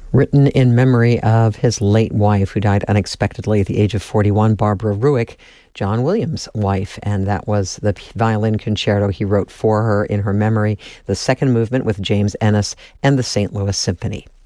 Written in memory of his late wife, who died unexpectedly at the age of 41, Barbara Ruick, John Williams' wife, and that was the violin concerto he wrote for her in her memory, the second movement with James Ennis, and the St. Louis Symphony.